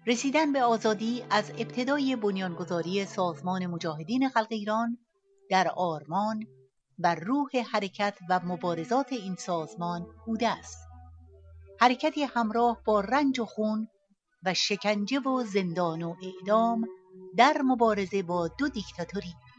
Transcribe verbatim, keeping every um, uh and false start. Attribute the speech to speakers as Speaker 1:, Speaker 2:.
Speaker 1: رسیدن به آزادی از ابتدای بنیانگذاری سازمان مجاهدین خلق ایران در آرمان و روح حرکت و مبارزات این سازمان بوده است. حرکتی همراه با رنج و خون و شکنجه و زندان و اعدام در مبارزه با دو دیکتاتوری